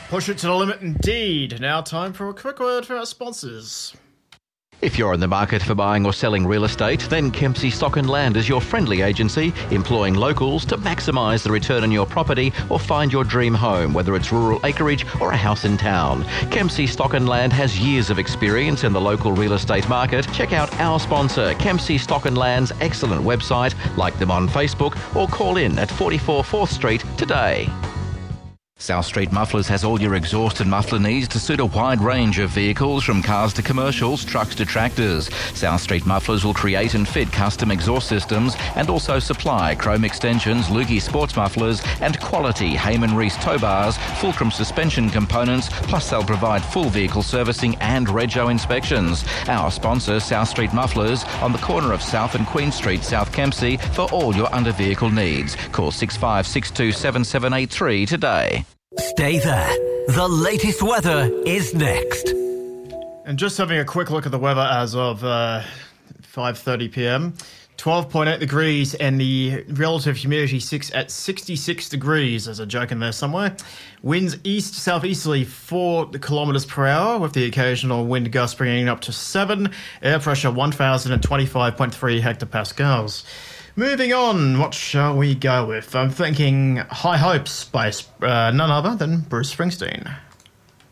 Push it to the limit indeed. Now time for a quick word for our sponsors. If you're in the market for buying or selling real estate, then Kempsey Stock and Land is your friendly agency, employing locals to maximise the return on your property or find your dream home, whether it's rural acreage or a house in town. Kempsey Stock and Land has years of experience in the local real estate market. Check out our sponsor, Kempsey Stock and Land's excellent website, like them on Facebook, or call in at 44 4th Street today. South Street Mufflers has all your exhaust and muffler needs to suit a wide range of vehicles, from cars to commercials, trucks to tractors. South Street Mufflers will create and fit custom exhaust systems and also supply chrome extensions, Lukey sports mufflers and quality Heyman Reese tow bars, Fulcrum suspension components, plus they'll provide full vehicle servicing and rego inspections. Our sponsor, South Street Mufflers, on the corner of South and Queen Street, South Kempsey, for all your under vehicle needs. Call 6562 7783 today. Stay there. The latest weather is next. And just having a quick look at the weather as of 5:30 p.m. 12.8 degrees and the relative humidity sits at 66 degrees. There's a joke in there somewhere. Winds east-southeasterly 4 kilometres per hour with the occasional wind gust bringing up to 7. Air pressure 1,025.3 hectopascals. Moving on, what shall we go with? I'm thinking High Hopes by none other than Bruce Springsteen.